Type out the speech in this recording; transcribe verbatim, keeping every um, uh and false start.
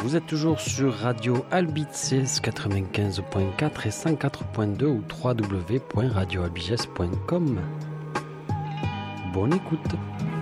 Vous êtes toujours sur Radio Albices quatre-vingt-quinze point quatre et cent quatre point deux ou w w w point radio albiges point com. Bonne écoute.